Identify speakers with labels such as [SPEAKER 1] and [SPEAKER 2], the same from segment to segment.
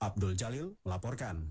[SPEAKER 1] Abdul Jalil melaporkan.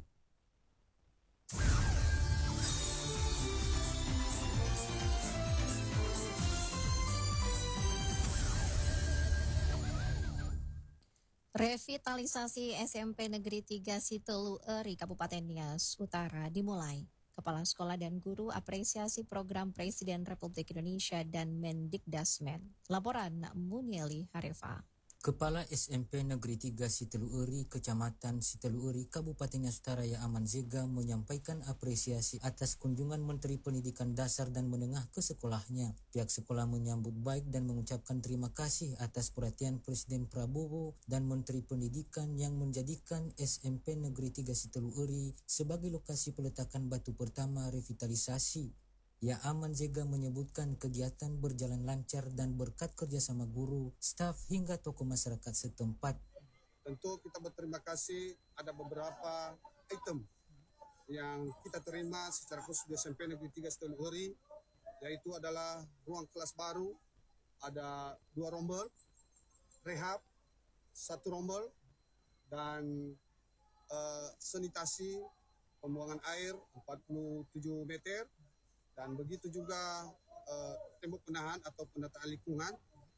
[SPEAKER 2] Revitalisasi SMP Negeri 3 Sitelu Eri Kabupaten Nias Utara dimulai. Kepala Sekolah dan Guru apresiasi program Presiden Republik Indonesia dan Mendikdasmen. Laporan Munieli Harefa.
[SPEAKER 3] Kepala SMP Negeri 3 Sitelu Eri, Kecamatan Sitelu Eri, Kabupaten Nias Utara Aman Zega menyampaikan apresiasi atas kunjungan Menteri Pendidikan Dasar dan Menengah ke sekolahnya. Pihak sekolah menyambut baik dan mengucapkan terima kasih atas perhatian Presiden Prabowo dan Menteri Pendidikan yang menjadikan SMP Negeri 3 Sitelu Eri sebagai lokasi peletakan batu pertama revitalisasi. Aman Zega menyebutkan kegiatan berjalan lancar dan berkat kerjasama guru, staf hingga tokoh masyarakat setempat.
[SPEAKER 4] Tentu kita berterima kasih, ada beberapa item yang kita terima secara khusus di SMP Negeri 3 Sitelu Eri, yaitu adalah ruang kelas baru, ada 2 rombel, rehab, 1 rombel, dan sanitasi pembuangan air 47 meter, dan begitu juga tembok penahan atau penataan lingkungan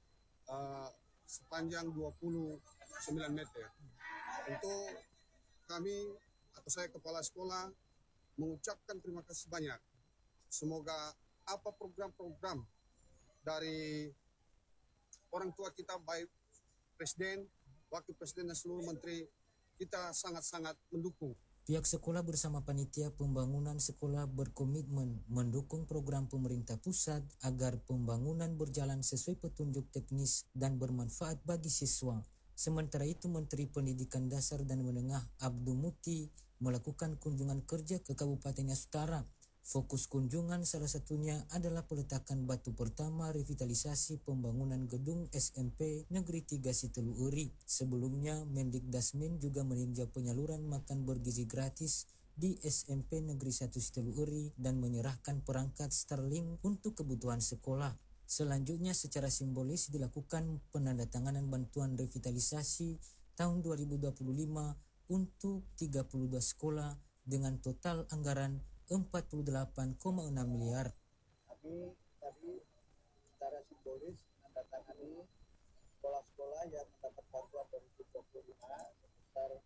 [SPEAKER 4] sepanjang 29 meter. Tentu kami atau saya kepala sekolah mengucapkan terima kasih banyak. Semoga apa program-program dari orang tua kita, baik Presiden, Wakil Presiden dan seluruh menteri, kita sangat-sangat mendukung.
[SPEAKER 3] Pihak sekolah bersama panitia pembangunan sekolah berkomitmen mendukung program pemerintah pusat agar pembangunan berjalan sesuai petunjuk teknis dan bermanfaat bagi siswa. Sementara itu, Menteri Pendidikan Dasar dan Menengah Abdul Muti melakukan kunjungan kerja ke Kabupaten Nias Utara. Fokus kunjungan salah satunya adalah peletakan batu pertama revitalisasi pembangunan gedung SMP Negeri 3 Sitelu Eri. Sebelumnya, Mendikdasmen juga meninjau penyaluran makan bergizi gratis di SMP Negeri 1 Sitelu Eri dan menyerahkan perangkat Starlink untuk kebutuhan sekolah. Selanjutnya, secara simbolis dilakukan penandatanganan bantuan revitalisasi tahun 2025 untuk 32 sekolah dengan total anggaran 48,6 miliar.
[SPEAKER 5] Kami tadi secara simbolis menandatangani sekolah-sekolah yang mendapat bantuan 2025 sebesar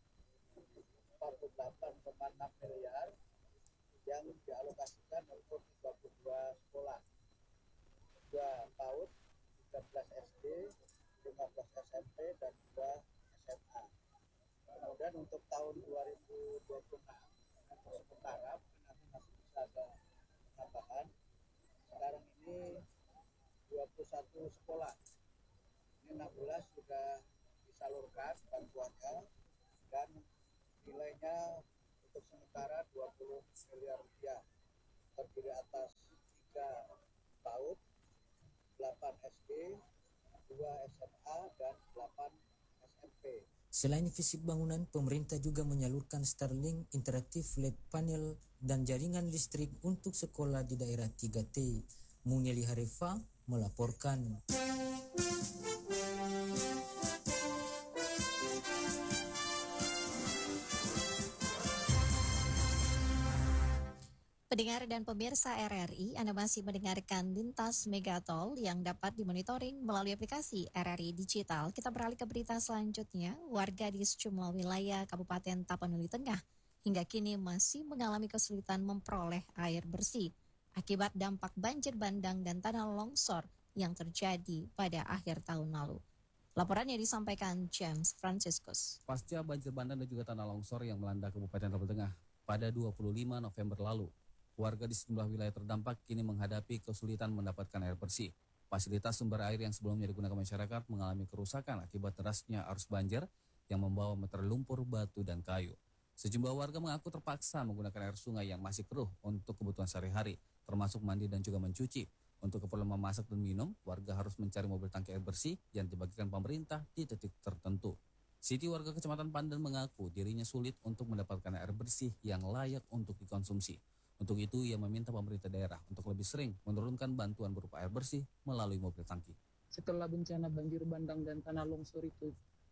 [SPEAKER 5] 48,6 miliar yang dialokasikan untuk 32 sekolah, 2 PAUD, 13 SD, 15 SMP, dan 2 SMA. Kemudian untuk tahun 2026 untuk sementara masih bisa ada tambahan. Sekarang ini 21 sekolah, ini 16 sudah disalurkan bantuannya dan nilainya untuk sementara 20 miliar rupiah, terdiri atas 3 PAUD, 8 SD, 2 SMA, dan 8 SMP.
[SPEAKER 3] Selain fisik bangunan, pemerintah juga menyalurkan Starlink interaktif LED panel dan jaringan listrik untuk sekolah di daerah 3T. Munieli Harefa melaporkan.
[SPEAKER 2] Pendengar dan pemirsa RRI, Anda masih mendengarkan Lintas Megatol yang dapat dimonitoring melalui aplikasi RRI Digital. Kita beralih ke berita selanjutnya. Warga di sejumlah wilayah Kabupaten Tapanuli Tengah hingga kini masih mengalami kesulitan memperoleh air bersih akibat dampak banjir bandang dan tanah longsor yang terjadi pada akhir tahun lalu. Laporannya disampaikan James Franciscus.
[SPEAKER 6] Pasca banjir bandang dan juga tanah longsor yang melanda Kabupaten Tapanuli Tengah pada 25 November lalu, warga di sejumlah wilayah terdampak kini menghadapi kesulitan mendapatkan air bersih. Fasilitas sumber air yang sebelumnya digunakan masyarakat mengalami kerusakan akibat derasnya arus banjir yang membawa meter lumpur, batu, dan kayu. Sejumlah warga mengaku terpaksa menggunakan air sungai yang masih keruh untuk kebutuhan sehari-hari, termasuk mandi dan juga mencuci. Untuk keperluan memasak dan minum, warga harus mencari mobil tangki air bersih yang dibagikan pemerintah di titik tertentu. Siti, warga Kecamatan Pandan, mengaku dirinya sulit untuk mendapatkan air bersih yang layak untuk dikonsumsi. Untuk itu, ia meminta pemerintah daerah untuk lebih sering menurunkan bantuan berupa air bersih melalui mobil tangki.
[SPEAKER 7] Setelah bencana banjir bandang dan tanah longsor itu,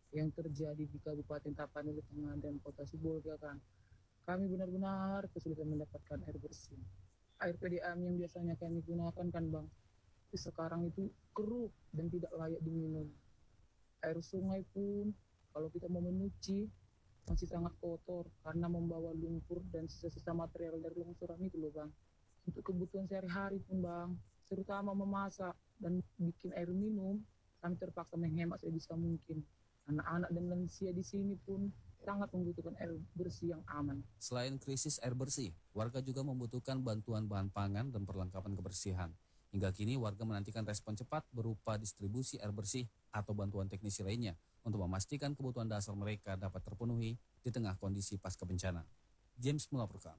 [SPEAKER 7] yang terjadi di Kabupaten Tapanuli Tengah dan Kota Sibolga kan. Kami benar-benar kesulitan mendapatkan air bersih. Air PDAM yang biasanya kami gunakan kan Bang, sekarang itu keruh dan tidak layak diminum. Air sungai pun kalau kita mau mencuci masih sangat kotor karena membawa lumpur dan sisa-sisa material dari longsoran itu loh Bang. Untuk kebutuhan sehari-hari pun Bang, terutama memasak dan bikin air minum, kami terpaksa menghemat sebisa mungkin. Anak-anak dan lansia di sini pun sangat membutuhkan air bersih yang aman.
[SPEAKER 6] Selain krisis air bersih, warga juga membutuhkan bantuan bahan pangan dan perlengkapan kebersihan. Hingga kini warga menantikan respon cepat berupa distribusi air bersih atau bantuan teknisi lainnya untuk memastikan kebutuhan dasar mereka dapat terpenuhi di tengah kondisi pasca bencana. James melaporkan.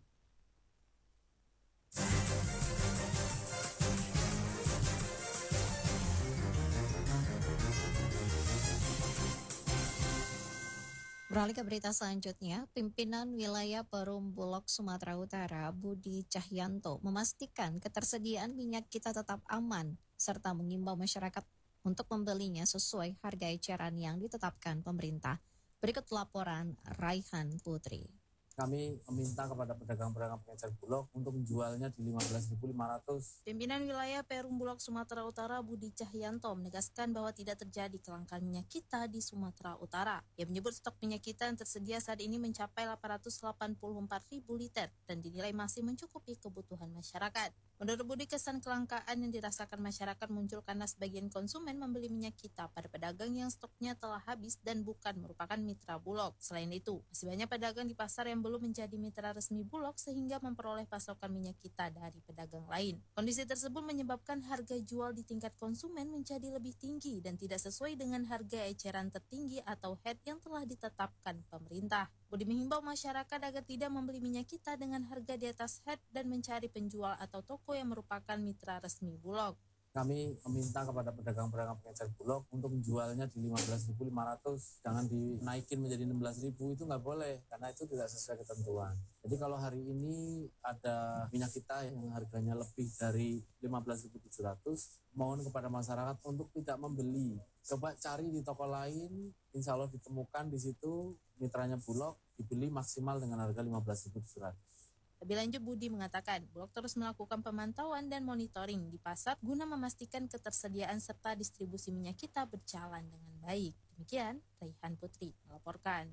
[SPEAKER 2] Beralih ke berita selanjutnya, pimpinan wilayah Perum Bulog Sumatera Utara Budi Cahyanto memastikan ketersediaan minyak kita tetap aman serta mengimbau masyarakat untuk membelinya sesuai harga eceran yang ditetapkan pemerintah. Berikut laporan Raihan Putri.
[SPEAKER 8] Kami meminta kepada pedagang-pedagang pengecer Bulog untuk menjualnya di 15.500.
[SPEAKER 9] Pimpinan wilayah Perum Bulog Sumatera Utara Budi Cahyanto menegaskan bahwa tidak terjadi kelangkaan minyak kita di Sumatera Utara. Ia menyebut stok minyak kita yang tersedia saat ini mencapai 884.000 liter dan dinilai masih mencukupi kebutuhan masyarakat. Menurut Budi, kesan kelangkaan yang dirasakan masyarakat muncul karena sebagian konsumen membeli minyak kita pada pedagang yang stoknya telah habis dan bukan merupakan mitra Bulog. Selain itu, masih banyak pedagang di pasar yang belum menjadi mitra resmi Bulog sehingga memperoleh pasokan minyak kita dari pedagang lain. Kondisi tersebut menyebabkan harga jual di tingkat konsumen menjadi lebih tinggi dan tidak sesuai dengan harga eceran tertinggi atau HED yang telah ditetapkan pemerintah. Budi menghimbau masyarakat agar tidak membeli minyak kita dengan harga di atas HED dan mencari penjual atau toko yang merupakan mitra resmi Bulog.
[SPEAKER 8] Kami meminta kepada pedagang-pedagang pengecer Bulog untuk menjualnya di 15.500. Jangan dinaikin menjadi 16.000, itu nggak boleh karena itu tidak sesuai ketentuan. Jadi kalau hari ini ada minyak kita yang harganya lebih dari 15.700, mohon kepada masyarakat untuk tidak membeli. Coba cari di toko lain, insya Allah ditemukan di situ mitranya Bulog, dibeli maksimal dengan harga 15.700.
[SPEAKER 9] Lebih lanjut, Budi mengatakan Bulog terus melakukan pemantauan dan monitoring di pasar guna memastikan ketersediaan serta distribusi minyak kita berjalan dengan baik. Demikian, Raihan Putri melaporkan.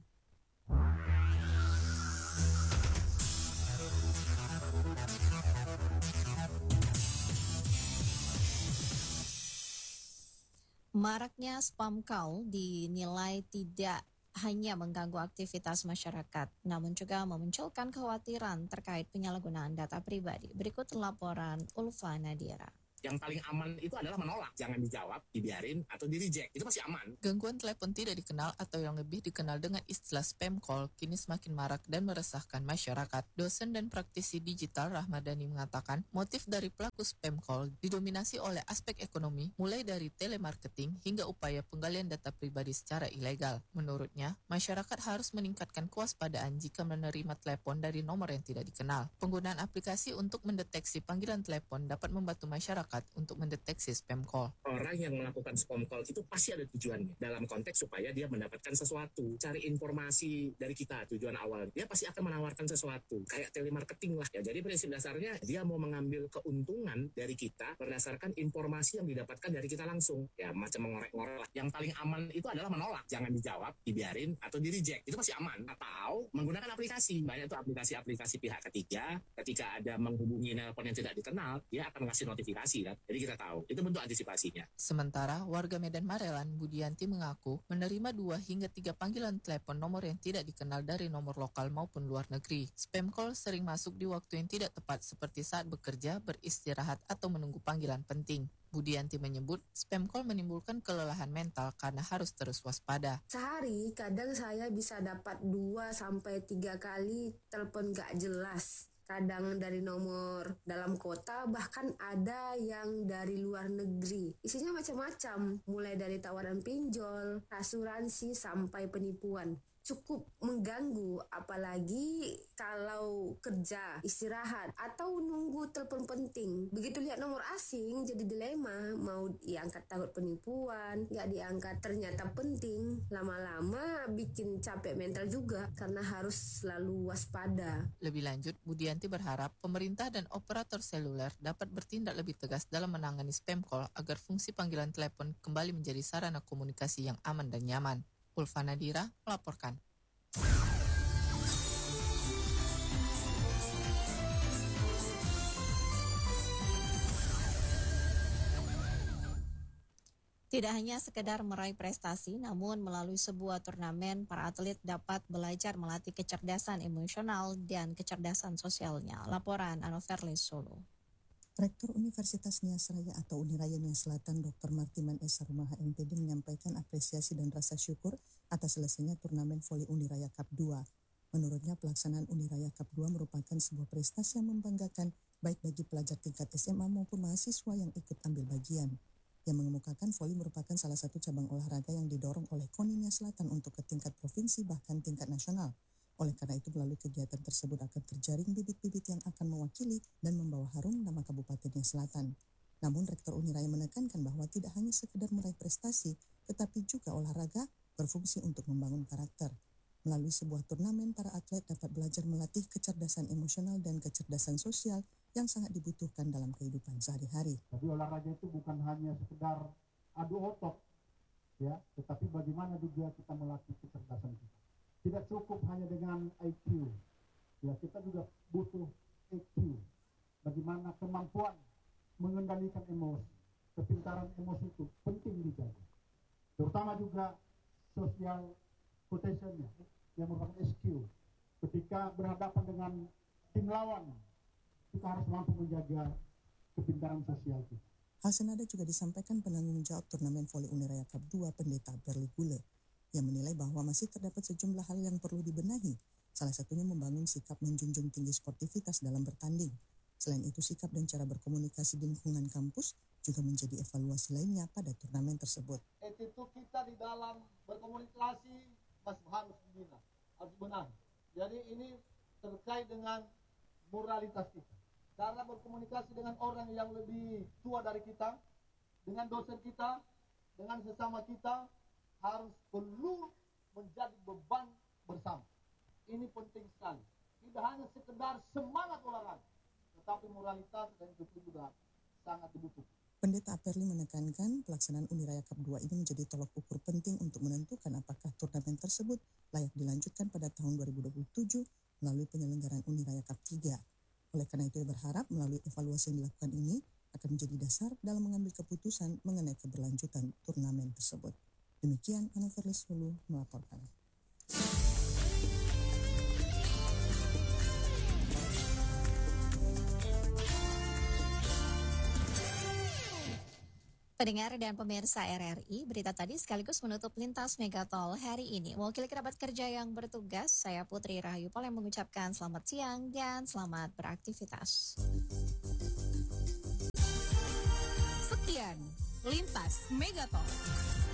[SPEAKER 2] Maraknya spam call dinilai tidak hanya mengganggu aktivitas masyarakat, namun juga memunculkan kekhawatiran terkait penyalahgunaan data pribadi. Berikut laporan Ulfa Nadira.
[SPEAKER 10] Yang paling aman itu adalah menolak. Jangan dijawab, dibiarin, atau di-reject. Itu masih aman.
[SPEAKER 11] Gangguan telepon tidak dikenal atau yang lebih dikenal dengan istilah spam call kini semakin marak dan meresahkan masyarakat. Dosen dan praktisi digital Rahmadani mengatakan motif dari pelaku spam call didominasi oleh aspek ekonomi, mulai dari telemarketing hingga upaya penggalian data pribadi secara ilegal. Menurutnya, masyarakat harus meningkatkan kewaspadaan jika menerima telepon dari nomor yang tidak dikenal. Penggunaan aplikasi untuk mendeteksi panggilan telepon dapat membantu masyarakat untuk mendeteksi spam call.
[SPEAKER 10] Orang yang melakukan spam call itu pasti ada tujuannya. Dalam konteks supaya dia mendapatkan sesuatu. Cari informasi dari kita tujuan awal. Dia pasti akan menawarkan sesuatu. Kayak telemarketing lah. Ya, jadi prinsip dasarnya dia mau mengambil keuntungan dari kita berdasarkan informasi yang didapatkan dari kita langsung. Ya, macam mengorek-ngorek lah. Yang paling aman itu adalah menolak. Jangan dijawab, dibiarin, atau di-reject. Itu masih aman. Atau menggunakan aplikasi. Banyak tuh aplikasi-aplikasi pihak ketiga. Ketika ada menghubungi telepon yang tidak dikenal, dia akan ngasih notifikasi. Jadi kita tahu, itu bentuk antisipasinya.
[SPEAKER 11] Sementara warga Medan Marelan, Budianti mengaku menerima 2 hingga 3 panggilan telepon nomor yang tidak dikenal dari nomor lokal maupun luar negeri. Spam call sering masuk di waktu yang tidak tepat seperti saat bekerja, beristirahat, atau menunggu panggilan penting. Budianti menyebut spam call menimbulkan kelelahan mental karena harus terus waspada.
[SPEAKER 12] Sehari kadang saya bisa dapat 2-3 kali telepon gak jelas. Kadang dari nomor dalam kota, bahkan ada yang dari luar negeri. Isinya macam-macam, mulai dari tawaran pinjol, asuransi, sampai penipuan. cukup mengganggu, apalagi kalau kerja, istirahat, atau nunggu telepon penting. Begitu lihat nomor asing, jadi dilema, mau diangkat takut penipuan, nggak diangkat ternyata penting. Lama-lama bikin capek mental juga, karena harus selalu waspada.
[SPEAKER 11] Lebih lanjut, Budianti berharap pemerintah dan operator seluler dapat bertindak lebih tegas dalam menangani spam call agar fungsi panggilan telepon kembali menjadi sarana komunikasi yang aman dan nyaman. Ulfa Nadira melaporkan.
[SPEAKER 2] Tidak hanya sekedar meraih prestasi, namun melalui sebuah turnamen, para atlet dapat belajar melatih kecerdasan emosional dan kecerdasan sosialnya. Laporan Anoverlis Solo.
[SPEAKER 13] Rektor Universitas Nias Raya atau Uniraya Nias Selatan Dr. Martiman Esa Rumaha MPD menyampaikan apresiasi dan rasa syukur atas selesainya turnamen voli Uniraya Cup 2. Menurutnya pelaksanaan Uniraya Cup 2 merupakan sebuah prestasi yang membanggakan baik bagi pelajar tingkat SMA maupun mahasiswa yang ikut ambil bagian. Yang mengemukakan voli merupakan salah satu cabang olahraga yang didorong oleh KONI Nias Selatan untuk ke tingkat provinsi bahkan tingkat nasional. Oleh karena itu melalui kegiatan tersebut akan terjaring bibit-bibit yang akan mewakili dan membawa harum nama Kabupaten Nias Selatan. Namun Rektor Uniraya menekankan bahwa tidak hanya sekedar meraih prestasi, tetapi juga olahraga berfungsi untuk membangun karakter. Melalui sebuah turnamen, para atlet dapat belajar melatih kecerdasan emosional dan kecerdasan sosial yang sangat dibutuhkan dalam kehidupan sehari-hari.
[SPEAKER 14] Jadi olahraga itu bukan hanya sekedar adu otot, ya, tetapi bagaimana juga kita melatih kecerdasan kita. Tidak cukup hanya dengan IQ, ya, kita juga butuh EQ. Bagaimana kemampuan mengendalikan emosi, kepintaran emosi itu penting dijaga. Terutama juga social potentialnya yang merupakan SQ. Ketika berhadapan dengan tim lawan, kita harus mampu menjaga kepintaran sosial kita.
[SPEAKER 13] Hal senada juga disampaikan penanggung jawab turnamen voli Uniraya Cup 2 Pendeta Berli Gule, yang menilai bahwa masih terdapat sejumlah hal yang perlu dibenahi, salah satunya membangun sikap menjunjung tinggi sportivitas dalam bertanding. Selain itu, sikap dan cara berkomunikasi di lingkungan kampus juga menjadi evaluasi lainnya pada turnamen tersebut.
[SPEAKER 14] Attitude kita di dalam berkomunikasi masih harus dibina, harus benahi. Jadi ini terkait dengan moralitas kita. Cara berkomunikasi dengan orang yang lebih tua dari kita, dengan dosen kita, dengan sesama kita, harus perlu menjadi beban bersama. Ini penting sekali. Tidak hanya sekedar semangat olahraga, tetapi moralitas dan itu juga sangat dibutuhkan.
[SPEAKER 13] Pendeta Aperli menekankan pelaksanaan Uniraya Cup 2 ini menjadi tolok ukur penting untuk menentukan apakah turnamen tersebut layak dilanjutkan pada tahun 2027 melalui penyelenggaraan Uniraya Cup 3. Oleh karena itu, ia berharap melalui evaluasi yang dilakukan ini akan menjadi dasar dalam mengambil keputusan mengenai keberlanjutan turnamen tersebut. Demikian, Anoverlis Hulu melaporkan.
[SPEAKER 2] Pendengar dan pemirsa RRI, berita tadi sekaligus menutup lintas Megatol hari ini. Mewakili kerabat kerja yang bertugas, saya Putri Rahayu Pol yang mengucapkan selamat siang dan selamat beraktivitas.
[SPEAKER 15] Sekian, lintas Megatol.